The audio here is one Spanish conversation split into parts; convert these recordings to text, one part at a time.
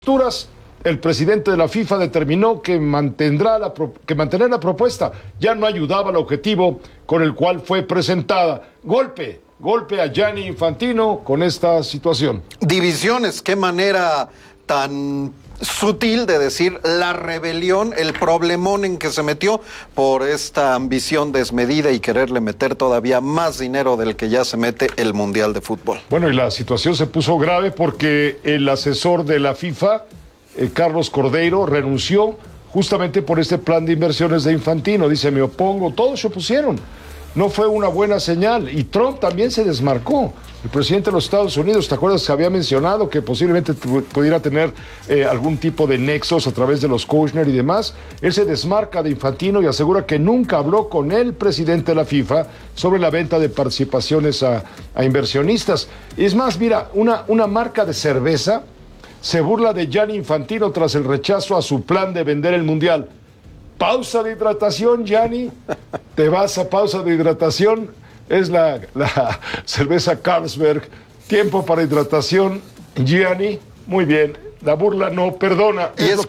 El presidente de la FIFA determinó que mantener la propuesta ya no ayudaba al objetivo con el cual fue presentada. Golpe a Gianni Infantino con esta situación. Divisiones, qué manera tan sutil de decir la rebelión, el problemón en que se metió por esta ambición desmedida y quererle meter todavía más dinero del que ya se mete el Mundial de Fútbol. Bueno, y la situación se puso grave porque el asesor de la FIFA, Carlos Cordeiro, renunció justamente por este plan de inversiones de Infantino. Dice, me opongo, todos se opusieron. No fue una buena señal. Y Trump también se desmarcó. El presidente de los Estados Unidos, ¿te acuerdas que había mencionado que posiblemente pudiera tener algún tipo de nexos a través de los Kushner y demás? Él se desmarca de Infantino y asegura que nunca habló con el presidente de la FIFA sobre la venta de participaciones a inversionistas. Es más, mira, una marca de cerveza se burla de Gianni Infantino tras el rechazo a su plan de vender el Mundial. Pausa de hidratación, Gianni. Te vas a pausa de hidratación. Es la cerveza Carlsberg. Tiempo para hidratación, Gianni. Muy bien. La burla no perdona. Y es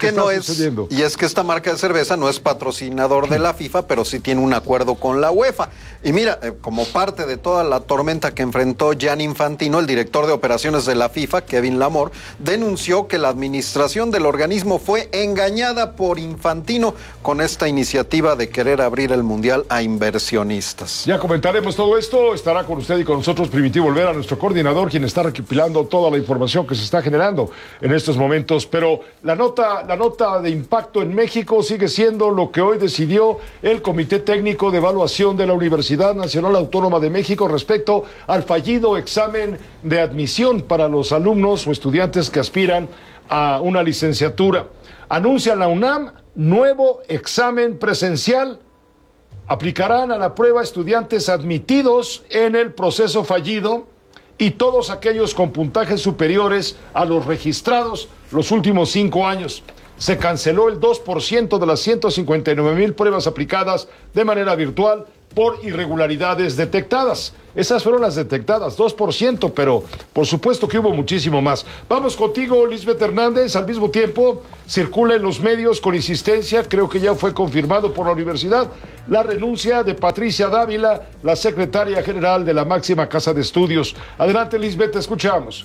que esta marca de cerveza no es patrocinador de la FIFA, pero sí tiene un acuerdo con la UEFA. Y mira, como parte de toda la tormenta que enfrentó Gianni Infantino, el director de operaciones de la FIFA, Kevin Lamore, denunció que la administración del organismo fue engañada por Infantino con esta iniciativa de querer abrir el Mundial a inversionistas. Ya comentaremos todo esto. Estará con usted y con nosotros Primitivo Olvera, nuestro coordinador, quien está recopilando toda la información que se está generando en estos momentos, pero la nota de impacto en México sigue siendo lo que hoy decidió el Comité Técnico de Evaluación de la Universidad Nacional Autónoma de México respecto al fallido examen de admisión para los alumnos o estudiantes que aspiran a una licenciatura. Anuncia la UNAM nuevo examen presencial. Aplicarán a la prueba estudiantes admitidos en el proceso fallido y todos aquellos con puntajes superiores a los registrados los últimos 5 años. Se canceló el 2% de las 159,000 pruebas aplicadas de manera virtual por irregularidades detectadas. Esas fueron las detectadas, 2%, pero por supuesto que hubo muchísimo más. Vamos contigo, Lisbeth Hernández. Al mismo tiempo, circula en los medios con insistencia, creo que ya fue confirmado por la universidad, la renuncia de Patricia Dávila, la secretaria general de la máxima casa de estudios. Adelante, Lisbeth, te escuchamos.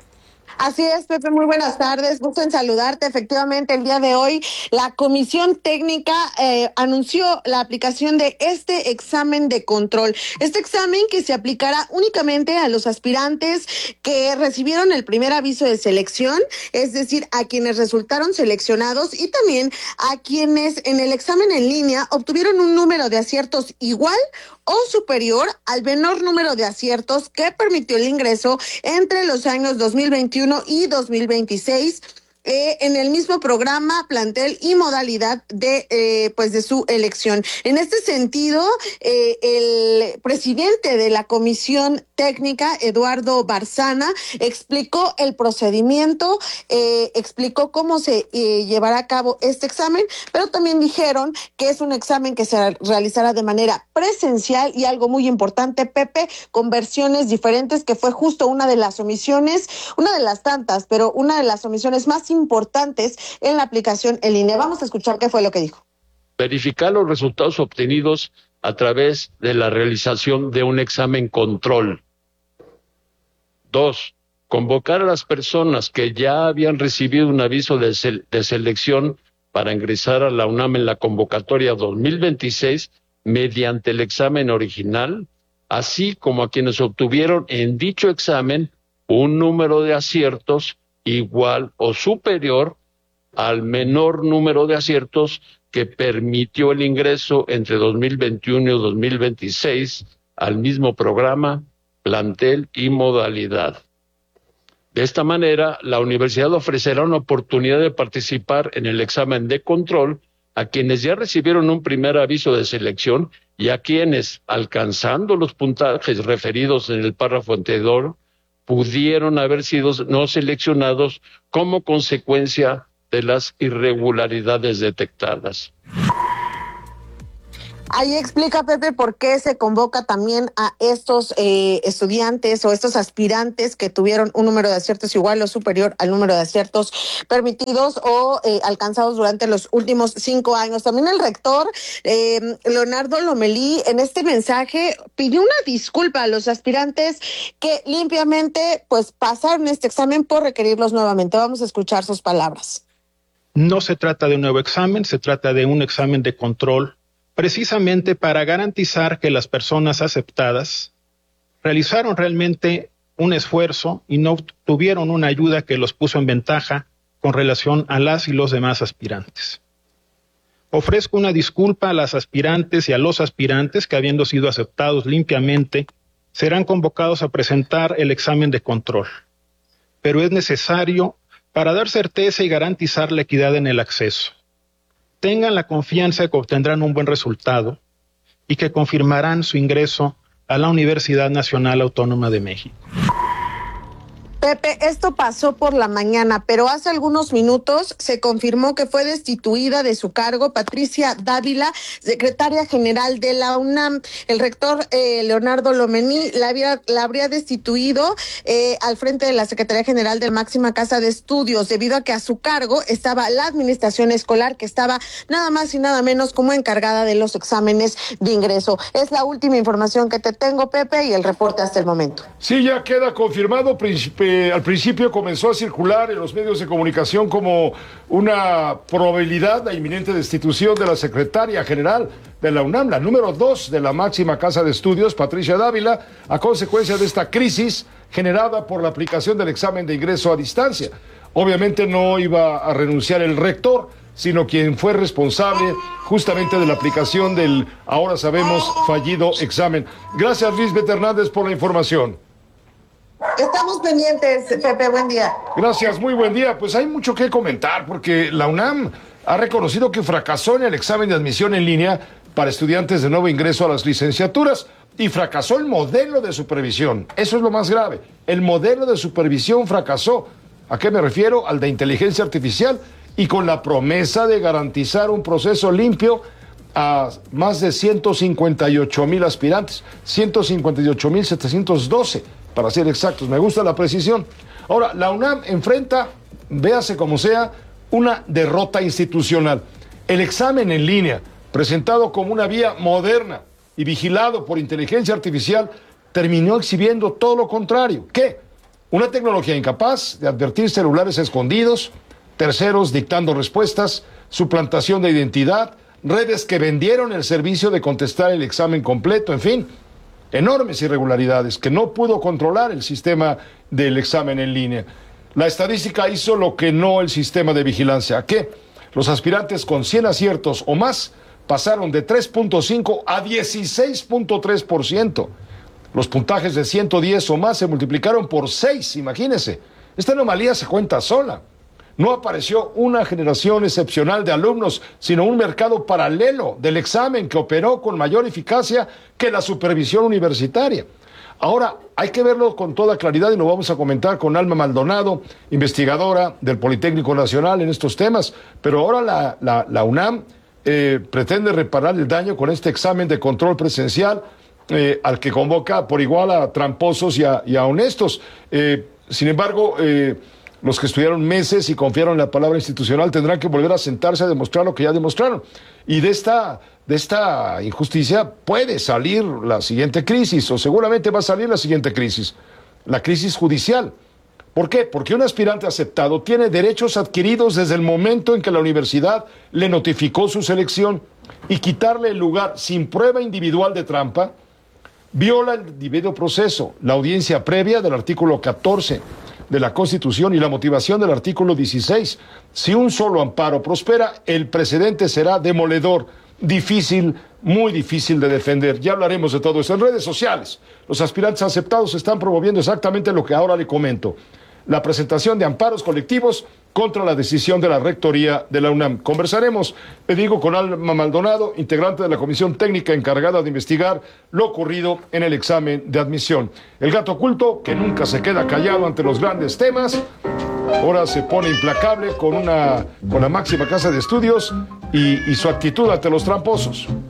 Así es, Pepe, muy buenas tardes, gusto en saludarte. Efectivamente, el día de hoy la Comisión Técnica anunció la aplicación de este examen de control. Este examen que se aplicará únicamente a los aspirantes que recibieron el primer aviso de selección, es decir, a quienes resultaron seleccionados y también a quienes en el examen en línea obtuvieron un número de aciertos igual o superior al menor número de aciertos que permitió el ingreso entre los años 2021 y 2026 en el mismo programa, plantel y modalidad de su elección. En este sentido, el presidente de la Comisión Técnica, Eduardo Barzana, explicó el procedimiento, explicó cómo se llevará a cabo este examen, pero también dijeron que es un examen que se realizará de manera presencial y algo muy importante, Pepe, con versiones diferentes, que fue justo una de las omisiones, una de las tantas, pero una de las omisiones más importantes en la aplicación en línea. Vamos a escuchar qué fue lo que dijo. Verificar los resultados obtenidos a través de la realización de un examen control. 2. Convocar a las personas que ya habían recibido un aviso de selección para ingresar a la UNAM en la convocatoria 2026 mediante el examen original, así como a quienes obtuvieron en dicho examen un número de aciertos igual o superior al menor número de aciertos que permitió el ingreso entre 2021 y 2026 al mismo programa, plantel y modalidad. De esta manera, la universidad ofrecerá una oportunidad de participar en el examen de control a quienes ya recibieron un primer aviso de selección y a quienes, alcanzando los puntajes referidos en el párrafo anterior, pudieron haber sido no seleccionados como consecuencia de las irregularidades detectadas. Ahí explica, Pepe, por qué se convoca también a estos estudiantes o estos aspirantes que tuvieron un número de aciertos igual o superior al número de aciertos permitidos o alcanzados durante los últimos 5 años. También el rector, Leonardo Lomelí, en este mensaje pidió una disculpa a los aspirantes que limpiamente pues pasaron este examen por requerirlos nuevamente. Vamos a escuchar sus palabras. No se trata de un nuevo examen, se trata de un examen de control, precisamente para garantizar que las personas aceptadas realizaron realmente un esfuerzo y no tuvieron una ayuda que los puso en ventaja con relación a las y los demás aspirantes. Ofrezco una disculpa a las aspirantes y a los aspirantes que, habiendo sido aceptados limpiamente, serán convocados a presentar el examen de control. Pero es necesario para dar certeza y garantizar la equidad en el acceso. Tengan la confianza de que obtendrán un buen resultado y que confirmarán su ingreso a la Universidad Nacional Autónoma de México. Pepe, esto pasó por la mañana, pero hace algunos minutos se confirmó que fue destituida de su cargo Patricia Dávila, secretaria general de la UNAM. El rector Leonardo Lomelí la habría destituido al frente de la Secretaría General de Máxima Casa de Estudios, debido a que a su cargo estaba la administración escolar, que estaba nada más y nada menos como encargada de los exámenes de ingreso. Es la última información que te tengo, Pepe, y el reporte hasta el momento. Sí, ya queda confirmado, príncipe. Al principio comenzó a circular en los medios de comunicación como una probabilidad, la inminente destitución de la secretaria general de la UNAM, la número 2 de la máxima casa de estudios, Patricia Dávila, a consecuencia de esta crisis generada por la aplicación del examen de ingreso a distancia. Obviamente no iba a renunciar el rector, sino quien fue responsable justamente de la aplicación del, ahora sabemos, fallido examen. Gracias, Lisbeth Hernández, por la información. Estamos pendientes, Pepe, buen día. Gracias, muy buen día. Pues hay mucho que comentar porque la UNAM ha reconocido que fracasó en el examen de admisión en línea para estudiantes de nuevo ingreso a las licenciaturas y fracasó el modelo de supervisión. Eso es lo más grave. El modelo de supervisión fracasó. ¿A qué me refiero? Al de inteligencia artificial y con la promesa de garantizar un proceso limpio a más de 158,000 aspirantes, 158,712. Para ser exactos, me gusta la precisión. Ahora, la UNAM enfrenta, véase como sea, una derrota institucional. El examen en línea, presentado como una vía moderna y vigilado por inteligencia artificial, terminó exhibiendo todo lo contrario. ¿Qué? Una tecnología incapaz de advertir celulares escondidos, terceros dictando respuestas, suplantación de identidad, redes que vendieron el servicio de contestar el examen completo, en fin, enormes irregularidades que no pudo controlar el sistema del examen en línea. La estadística hizo lo que no el sistema de vigilancia. ¿Qué? Los aspirantes con 100 aciertos o más pasaron de 3.5 a 16.3%. Los puntajes de 110 o más se multiplicaron por 6, imagínense. Esta anomalía se cuenta sola. No apareció una generación excepcional de alumnos, sino un mercado paralelo del examen que operó con mayor eficacia que la supervisión universitaria. Ahora, hay que verlo con toda claridad y lo vamos a comentar con Alma Maldonado, investigadora del Politécnico Nacional en estos temas. Pero ahora la UNAM pretende reparar el daño con este examen de control presencial al que convoca por igual a tramposos y a honestos. Sin embargo, los que estudiaron meses y confiaron en la palabra institucional tendrán que volver a sentarse a demostrar lo que ya demostraron. Y de esta injusticia puede salir la siguiente crisis, o seguramente va a salir la siguiente crisis, la crisis judicial. ¿Por qué? Porque un aspirante aceptado tiene derechos adquiridos desde el momento en que la universidad le notificó su selección, y quitarle el lugar sin prueba individual de trampa viola el debido proceso, la audiencia previa del artículo 14 de la Constitución y la motivación del artículo 16. Si un solo amparo prospera, el precedente será demoledor, difícil, muy difícil de defender. Ya hablaremos de todo eso en redes sociales. Los aspirantes aceptados están promoviendo exactamente lo que ahora le comento: la presentación de amparos colectivos contra la decisión de la Rectoría de la UNAM. Conversaremos, le digo, con Alma Maldonado, integrante de la Comisión Técnica encargada de investigar lo ocurrido en el examen de admisión. El gato oculto, que nunca se queda callado ante los grandes temas, ahora se pone implacable con la máxima casa de estudios y su actitud ante los tramposos.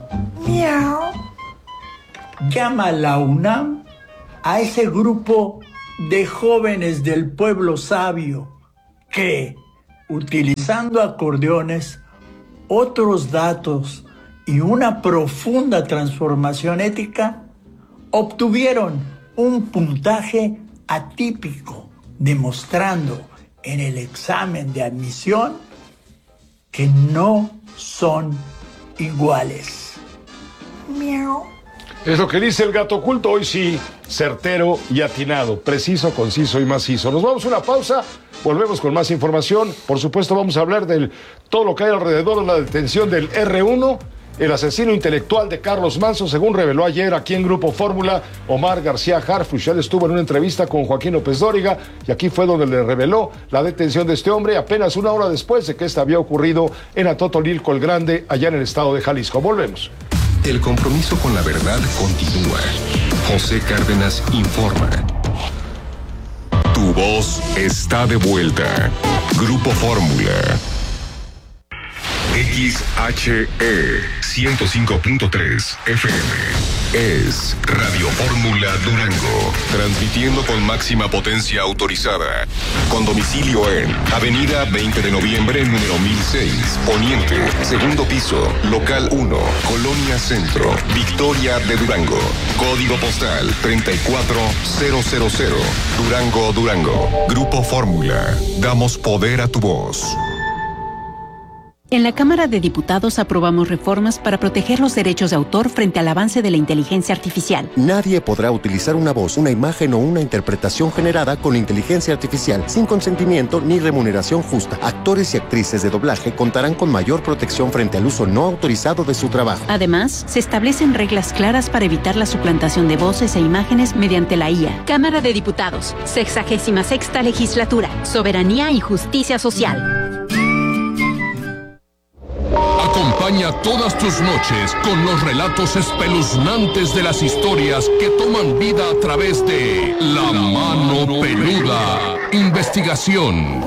Miau. Llama a la UNAM a ese grupo de jóvenes del pueblo sabio que, utilizando acordeones, otros datos y una profunda transformación ética, obtuvieron un puntaje atípico, demostrando en el examen de admisión que no son iguales. Miau. Es lo que dice el gato oculto, hoy sí, certero y atinado, preciso, conciso y macizo. Nos vamos a una pausa, volvemos con más información. Por supuesto vamos a hablar de todo lo que hay alrededor de la detención del R1, el asesino intelectual de Carlos Manzo, según reveló ayer aquí en Grupo Fórmula Omar García Harfuch. Él estuvo en una entrevista con Joaquín López Dóriga y aquí fue donde le reveló la detención de este hombre apenas una hora después de que esta había ocurrido en Atotolilco el Grande, allá en el estado de Jalisco. Volvemos. El compromiso con la verdad continúa. José Cárdenas informa. Tu voz está de vuelta. Grupo Fórmula. XHE 105.3 FM es Radio Fórmula Durango, transmitiendo con máxima potencia autorizada, con domicilio en Avenida 20 de Noviembre, número 1006, Poniente, segundo piso, local 1, Colonia Centro, Victoria de Durango, código postal 34000, Durango, Durango. Grupo Fórmula, damos poder a tu voz. En la Cámara de Diputados aprobamos reformas para proteger los derechos de autor frente al avance de la inteligencia artificial. Nadie podrá utilizar una voz, una imagen o una interpretación generada con inteligencia artificial sin consentimiento ni remuneración justa. Actores y actrices de doblaje contarán con mayor protección frente al uso no autorizado de su trabajo. Además, se establecen reglas claras para evitar la suplantación de voces e imágenes mediante la IA. Cámara de Diputados, 66ª Legislatura, Soberanía y Justicia Social. Acompaña todas tus noches con los relatos espeluznantes de las historias que toman vida a través de La Mano Peluda. Investigación.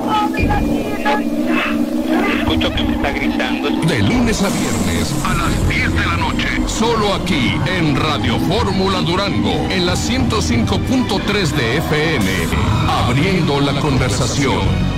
Escucho que me está gritando. De lunes a viernes a las 10 de la noche. Solo aquí en Radio Fórmula Durango, en la 105.3 de FM. Abriendo la conversación.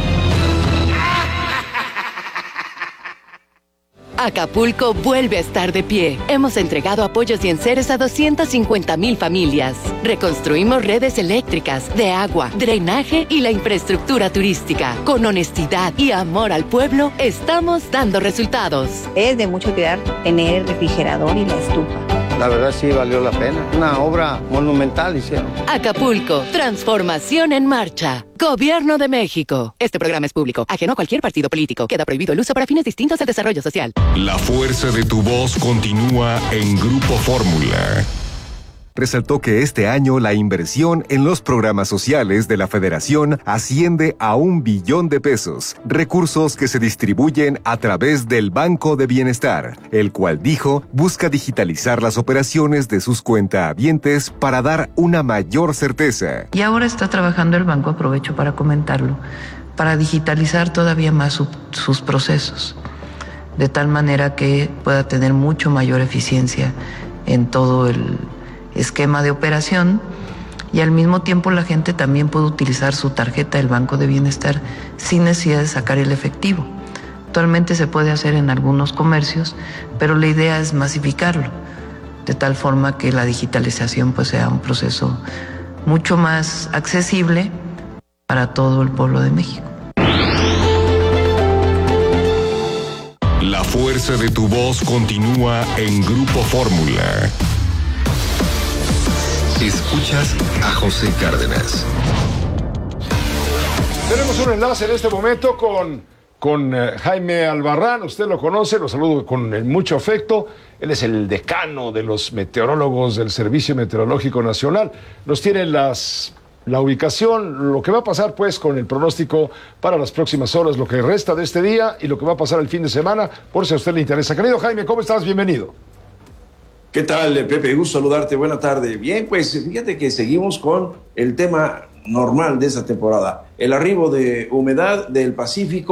Acapulco vuelve a estar de pie. Hemos entregado apoyos y enseres a 250,000 familias. Reconstruimos redes eléctricas, de agua, drenaje y la infraestructura turística. Con honestidad y amor al pueblo, estamos dando resultados. Es de mucho cuidar tener el refrigerador y la estufa. La verdad sí valió la pena. Una obra monumental hicieron. Acapulco, transformación en marcha. Gobierno de México. Este programa es público, ajeno a cualquier partido político. Queda prohibido el uso para fines distintos al desarrollo social. La fuerza de tu voz continúa en Grupo Fórmula. Resaltó que este año la inversión en los programas sociales de la Federación asciende a 1 billón de pesos, recursos que se distribuyen a través del Banco de Bienestar, el cual dijo busca digitalizar las operaciones de sus cuentahabientes para dar una mayor certeza. Y ahora está trabajando el banco, aprovecho para comentarlo, para digitalizar todavía más sus procesos, de tal manera que pueda tener mucho mayor eficiencia en todo el esquema de operación, y al mismo tiempo la gente también puede utilizar su tarjeta del Banco de Bienestar sin necesidad de sacar el efectivo. Actualmente se puede hacer en algunos comercios, pero la idea es masificarlo, de tal forma que la digitalización pues sea un proceso mucho más accesible para todo el pueblo de México. La fuerza de tu voz continúa en Grupo Fórmula. Escuchas a José Cárdenas. Tenemos un enlace en este momento con Jaime Albarrán. Usted lo conoce, lo saludo con mucho afecto. Él es el decano de los meteorólogos del Servicio Meteorológico Nacional. Nos tiene la ubicación, lo que va a pasar pues con el pronóstico para las próximas horas, lo que resta de este día y lo que va a pasar el fin de semana, por si a usted le interesa. Querido Jaime, ¿cómo estás? Bienvenido. ¿Qué tal, Pepe? Gusto saludarte. Buena tarde. Bien, pues fíjate que seguimos con el tema normal de esta temporada. El arribo de humedad del Pacífico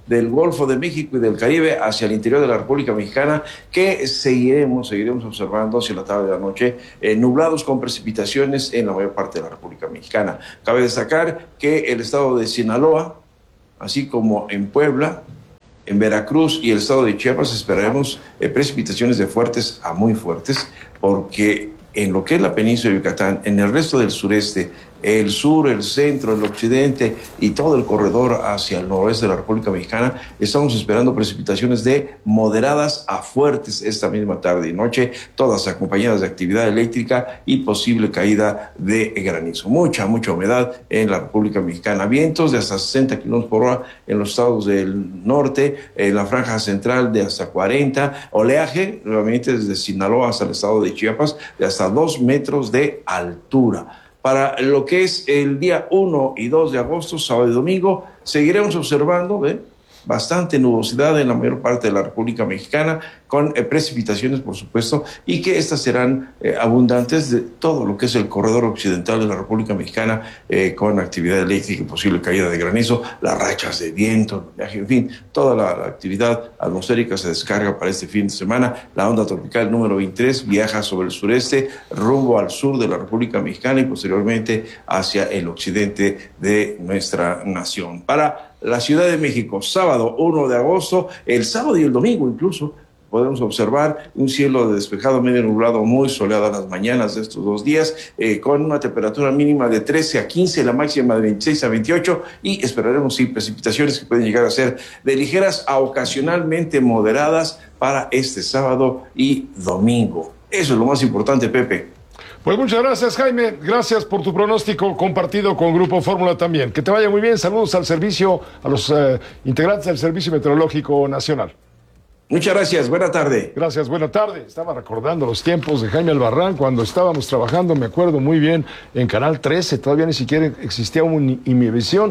del Golfo de México y del Caribe hacia el interior de la República Mexicana, que seguiremos observando hacia la tarde de la noche, nublados con precipitaciones en la mayor parte de la República Mexicana. Cabe destacar que el estado de Sinaloa, así como en Puebla, en Veracruz y el estado de Chiapas esperaremos precipitaciones de fuertes a muy fuertes, porque en lo que es la península de Yucatán, en el resto del sureste, el sur, el centro, el occidente y todo el corredor hacia el noroeste de la República Mexicana, estamos esperando precipitaciones de moderadas a fuertes esta misma tarde y noche, todas acompañadas de actividad eléctrica y posible caída de granizo. Mucha humedad en la República Mexicana. Vientos de hasta 60 kilómetros por hora en los estados del norte, en la franja central de hasta 40. Oleaje, nuevamente desde Sinaloa hasta el estado de Chiapas, de hasta 2 metros de altura. Para lo que es el día 1 y 2 de agosto, sábado y domingo, seguiremos observando bastante nubosidad en la mayor parte de la República Mexicana, con precipitaciones, por supuesto, y que estas serán abundantes de todo lo que es el corredor occidental de la República Mexicana, con actividad eléctrica y posible caída de granizo, las rachas de viento, en fin, toda la actividad atmosférica se descarga para este fin de semana. La onda tropical número 23 viaja sobre el sureste, rumbo al sur de la República Mexicana y posteriormente hacia el occidente de nuestra nación. Para la Ciudad de México, sábado 1 de agosto, el sábado y el domingo incluso, podemos observar un cielo despejado, medio nublado, muy soleado a las mañanas de estos 2 días, con una temperatura mínima de 13 a 15, la máxima de 26 a 28, y esperaremos precipitaciones que pueden llegar a ser de ligeras a ocasionalmente moderadas para este sábado y domingo. Eso es lo más importante, Pepe. Pues muchas gracias, Jaime. Gracias por tu pronóstico compartido con Grupo Fórmula también. Que te vaya muy bien. Saludos al servicio, a los integrantes del Servicio Meteorológico Nacional. Muchas gracias. Buena tarde. Gracias. Buena tarde. Estaba recordando los tiempos de Jaime Albarrán cuando estábamos trabajando, me acuerdo muy bien, en Canal 13. Todavía ni siquiera existía Imevisión.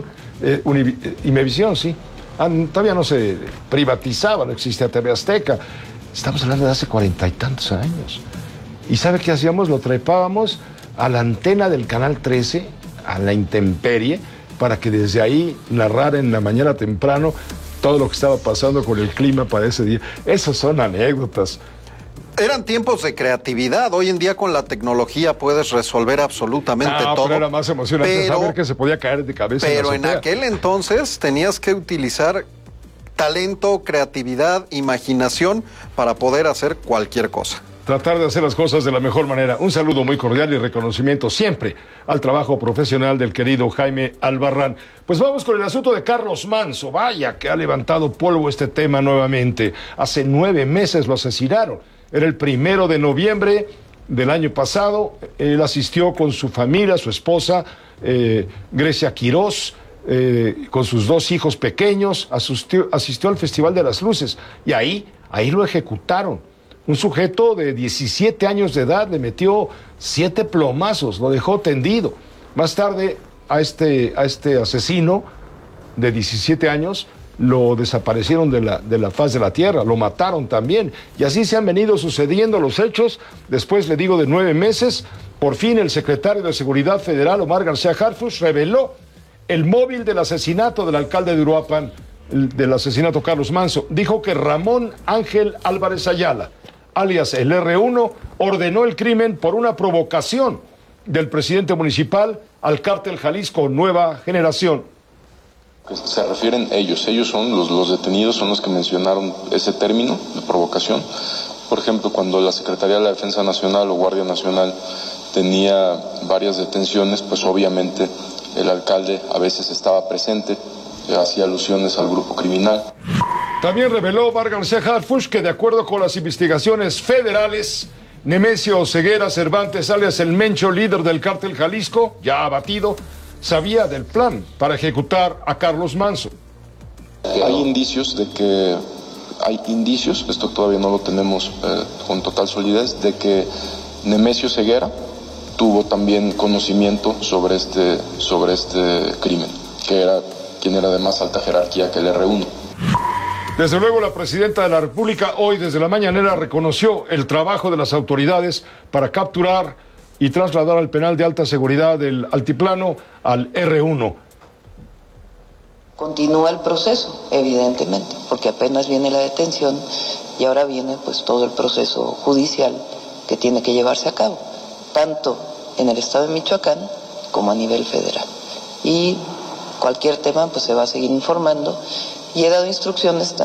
Imevisión, sí. Todavía no se privatizaba, no existía TV Azteca. Estamos hablando de hace 40 y tantos años. ¿Y sabe qué hacíamos? Lo trepábamos a la antena del Canal 13, a la intemperie, para que desde ahí narrara en la mañana temprano todo lo que estaba pasando con el clima para ese día. Esas son anécdotas. Eran tiempos de creatividad. Hoy en día con la tecnología puedes resolver absolutamente todo. Pero era más emocionante saber que se podía caer de cabeza. Pero en aquel entonces tenías que utilizar talento, creatividad, imaginación para poder hacer cualquier cosa. Tratar de hacer las cosas de la mejor manera. Un saludo muy cordial y reconocimiento siempre al trabajo profesional del querido Jaime Albarrán. Pues vamos con el asunto de Carlos Manzo. Vaya que ha levantado polvo este tema nuevamente. Hace 9 meses lo asesinaron. Era el 1 de noviembre del año pasado. Él asistió con su familia, su esposa, Grecia Quirós, con sus 2 hijos pequeños. Asistió al Festival de las Luces y ahí lo ejecutaron. Un sujeto de 17 años de edad le metió 7 plomazos, lo dejó tendido. Más tarde, a este asesino de 17 años lo desaparecieron de la faz de la tierra, lo mataron también. Y así se han venido sucediendo los hechos. Después, le digo, de 9 meses, por fin el secretario de Seguridad Federal, Omar García Harfuch, reveló el móvil del asesinato del alcalde de Uruapan, del asesinato Carlos Manzo. Dijo que Ramón Ángel Álvarez Ayala, alias el R1, ordenó el crimen por una provocación del presidente municipal al cártel Jalisco Nueva Generación. Se refieren ellos son los detenidos, son los que mencionaron ese término de provocación. Por ejemplo, cuando la Secretaría de la Defensa Nacional o Guardia Nacional tenía varias detenciones, pues obviamente el alcalde a veces estaba presente, hacía alusiones al grupo criminal. También reveló Omar García Harfuch que, de acuerdo con las investigaciones federales, Nemesio Ceguera Cervantes, alias el Mencho, líder del cártel Jalisco, ya abatido, sabía del plan para ejecutar a Carlos Manzo. Hay indicios, esto todavía no lo tenemos con total solidez, de que Nemesio Ceguera tuvo también conocimiento sobre este crimen, quien era de más alta jerarquía que el R1. Desde luego, la presidenta de la República hoy desde la mañanera reconoció el trabajo de las autoridades para capturar y trasladar al penal de alta seguridad del Altiplano al R1. Continúa el proceso, evidentemente, porque apenas viene la detención y ahora viene pues todo el proceso judicial que tiene que llevarse a cabo, tanto en el estado de Michoacán como a nivel federal. Y cualquier tema pues se va a seguir informando y he dado instrucciones